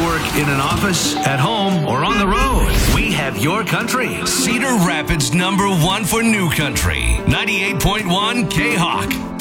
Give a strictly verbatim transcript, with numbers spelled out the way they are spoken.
work in an office, at home, or on the road, we have your country. Cedar Rapids number one for new country. ninety-eight point one K-Hawk.